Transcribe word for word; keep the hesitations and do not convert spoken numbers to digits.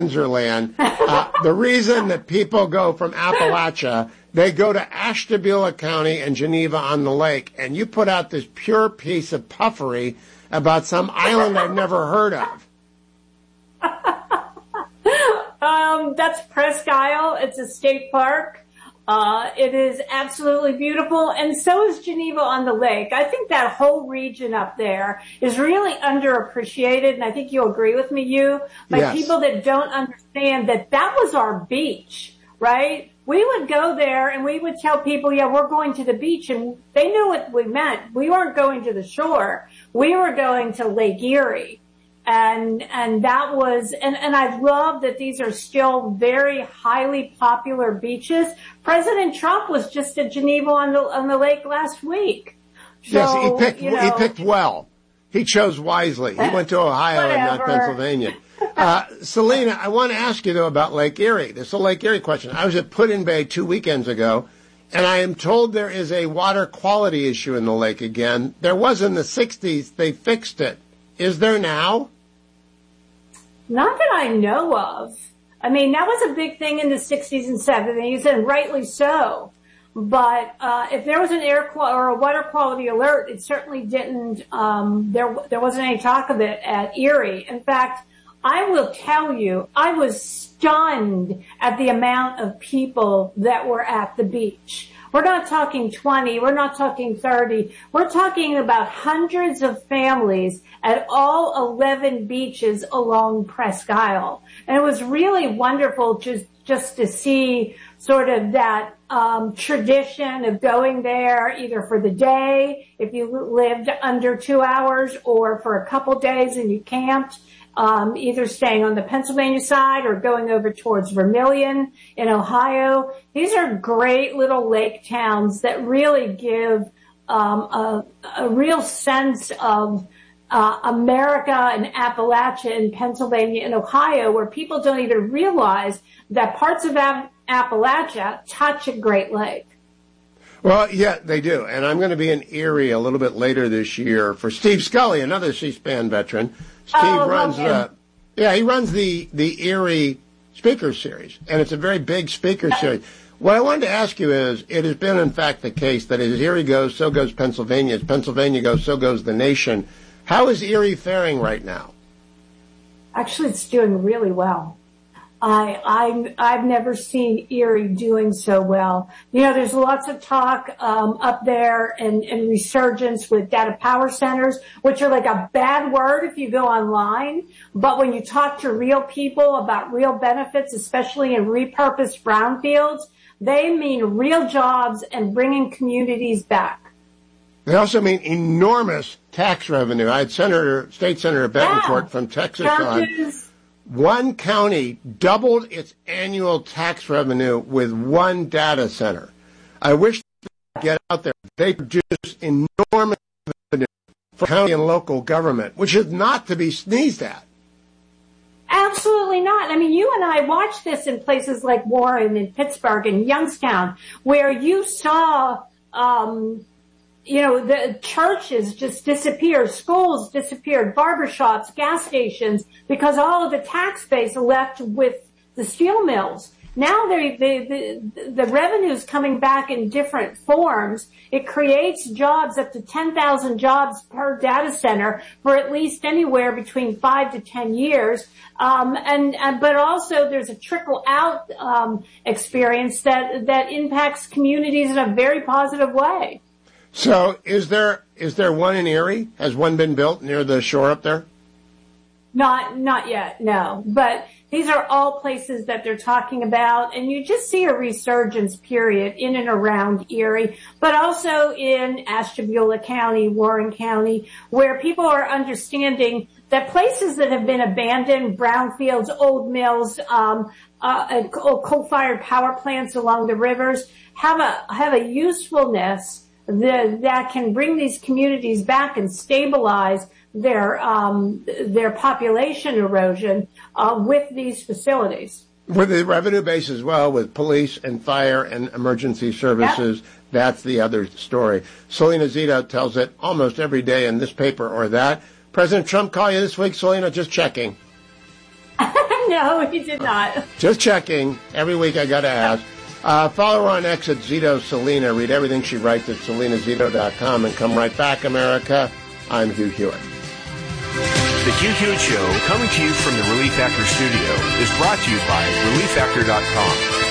Panzerland. Uh, the reason that people go from Appalachia, they go to Ashtabula County and Geneva on the Lake, and you put out this pure piece of puffery about some island I've never heard of. um, that's Presque Isle. It's a state park. Uh, it is absolutely beautiful, and so is Geneva on the Lake. I think that whole region up there is really underappreciated, and I think you'll agree with me, you, by yes. people that don't understand that that was our beach, right? We would go there and we would tell people, yeah, we're going to the beach, and they knew what we meant. We weren't going to the shore. We were going to Lake Erie. And, and that was, and, and I love that these are still very highly popular beaches. President Trump was just at Geneva on the, on the lake last week. So, yes, he picked, you know, he picked well. He chose wisely. He went to Ohio and not Pennsylvania. Uh, Selena, I want to ask you though about Lake Erie. This is a Lake Erie question. I was at Put-in-Bay two weekends ago, and I am told there is a water quality issue in the lake again. There was in the sixties. They fixed it. Is there now? Not that I know of. I mean, that was a big thing in the sixties and seventies, and rightly so. But uh if there was an air quality or a water quality alert, it certainly didn't. Um, there there wasn't any talk of it at Erie. In fact, I will tell you, I was stunned at the amount of people that were at the beach. We're not talking twenty. We're not talking thirty. We're talking about hundreds of families at all eleven beaches along Presque Isle. And it was really wonderful just, just to see sort of that um tradition of going there either for the day, if you lived under two hours, or for a couple days and you camped. Um, either staying on the Pennsylvania side or going over towards Vermilion in Ohio. These are great little lake towns that really give um, a, a real sense of uh, America and Appalachia and Pennsylvania and Ohio, where people don't even realize that parts of App- Appalachia touch a Great Lake. Well, yeah, they do. And I'm going to be in Erie a little bit later this year for Steve Scully, another C-SPAN veteran. Steve oh, runs okay. the, yeah, he runs the, the Erie Speaker Series, and it's a very big speaker series. What I wanted to ask you is, it has been, in fact, the case that as Erie goes, so goes Pennsylvania. As Pennsylvania goes, so goes the nation. How is Erie faring right now? Actually, it's doing really well. I, I, I've never seen Erie doing so well. You know, there's lots of talk, um, up there and, and resurgence with data power centers, which are like a bad word if you go online. But when you talk to real people about real benefits, especially in repurposed brownfields, they mean real jobs and bringing communities back. They also mean enormous tax revenue. I had Senator, State Senator Betancourt yeah. from Texas Judges. on. One county doubled its annual tax revenue with one data center. I wish they could get out there. They produce enormous revenue for county and local government, which is not to be sneezed at. Absolutely not. I mean, you and I watched this in places like Warren and Pittsburgh and Youngstown, where you saw, um, you know, the churches just disappeared, schools disappeared, barbershops, gas stations, because all of the tax base left with the steel mills. Now they, they, the, the revenue is coming back in different forms. It creates jobs, up to ten thousand jobs per data center for at least anywhere between five to ten years. Um, and, and, but also there's a trickle out, um, experience that, that impacts communities in a very positive way. So is there, is there one in Erie? Has one been built near the shore up there? Not, not yet, no. But these are all places that they're talking about, and you just see a resurgence period in and around Erie, but also in Ashtabula County, Warren County, where people are understanding that places that have been abandoned, brownfields, old mills, um, uh, coal-fired power plants along the rivers, have a, have a usefulness that, that can bring these communities back and stabilize their um their population erosion uh with these facilities. With the revenue base as well, with police and fire and emergency services, yep. That's the other story. Selena Zito tells it almost every day in this paper or that. President Trump call you this week, Selena? Just checking. No, he did not. Just checking. Every week I got to ask. Uh, follow her on X at Zito Selena. Read everything she writes at selena zito dot com and come right back, America. I'm Hugh Hewitt. The Hugh Hewitt Show, coming to you from the Relief Factor studio, is brought to you by relief factor dot com.